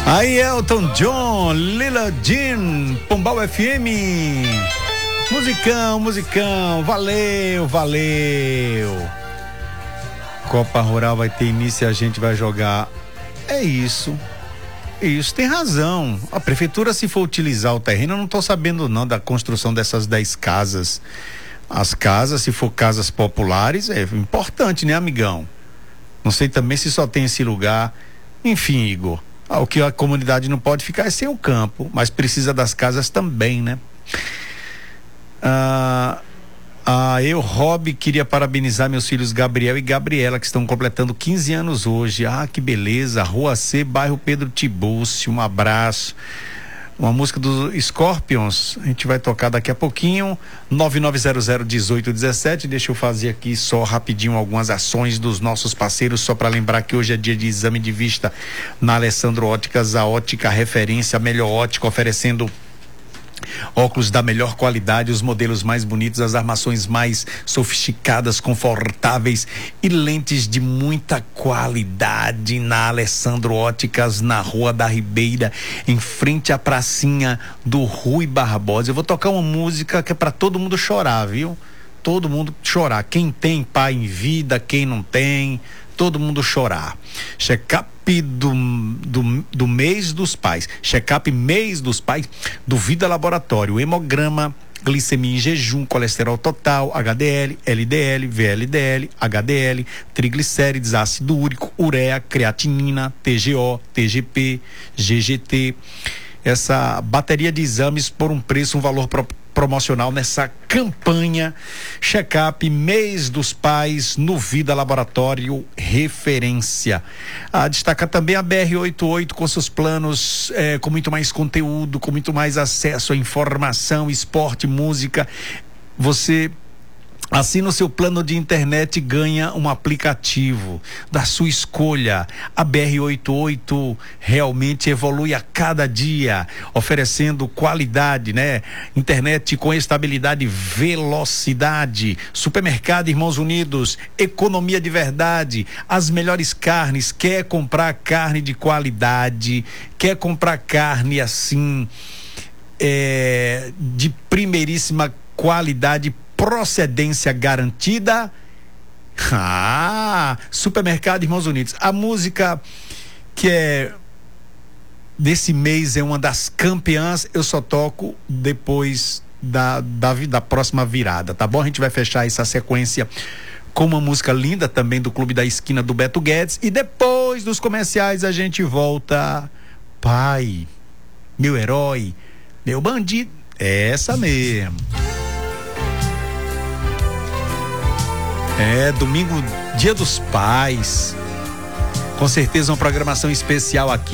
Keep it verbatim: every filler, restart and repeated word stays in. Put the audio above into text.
Aí Elton John, Lila Jean, Pombal F M. Musicão, musicão, valeu, valeu. Copa Rural vai ter início e a gente vai jogar. É isso. Isso, tem razão. A prefeitura, se for utilizar o terreno, eu não estou sabendo não da construção dessas dez casas. As casas, se for casas populares, é importante, né, amigão? Não sei também se só tem esse lugar. Enfim, Igor, o que a comunidade não pode ficar é sem o campo, mas precisa das casas também, né? Ah, ah, eu, Rob, queria parabenizar meus filhos Gabriel e Gabriela, que estão completando quinze anos hoje. Ah, que beleza. Rua C, bairro Pedro Tiburcio. Um abraço. Uma música dos Scorpions, a gente vai tocar daqui a pouquinho. Nove nove zero zero um oito um sete. Deixa eu fazer aqui só rapidinho algumas ações dos nossos parceiros, só para lembrar que hoje é dia de exame de vista na Alessandro Óticas, a ótica referência, a melhor ótica, oferecendo óculos da melhor qualidade, os modelos mais bonitos, as armações mais sofisticadas, confortáveis e lentes de muita qualidade na Alessandro Óticas, na Rua da Ribeira, em frente à pracinha do Rui Barbosa. Eu vou tocar uma música que é para todo mundo chorar, viu? Todo mundo chorar. Quem tem pai em vida, quem não tem, todo mundo chorar. Check-up do, do, do mês dos pais. Check-up mês dos pais do Vida Laboratório. Hemograma, glicemia em jejum, colesterol total, H D L, L D L, V L D L, H D L, triglicérides, ácido úrico, ureia, creatinina, T G O, T G P, G G T. Essa bateria de exames por um preço, um valor pro, promocional nessa campanha Check-up Mês dos Pais no Vida Laboratório Referência. A destacar também a B R oitenta e oito com seus planos eh, com muito mais conteúdo, com muito mais acesso à informação, esporte, música. Você assina o seu plano de internet e ganha um aplicativo da sua escolha. A B R oitenta e oito realmente evolui a cada dia, oferecendo qualidade, né? Internet com estabilidade e velocidade. Supermercado Irmãos Unidos, economia de verdade, as melhores carnes. Quer comprar carne de qualidade? Quer comprar carne assim, é, de primeiríssima qualidade, procedência garantida? Ah, Supermercado Irmãos Unidos. A música que é desse mês é uma das campeãs, eu só toco depois da, da, da próxima virada, tá bom? A gente vai fechar essa sequência com uma música linda também do Clube da Esquina do Beto Guedes, e depois dos comerciais a gente volta. Pai, meu herói, meu bandido, é essa mesmo. É, domingo, Dia dos Pais. Com certeza uma programação especial aqui.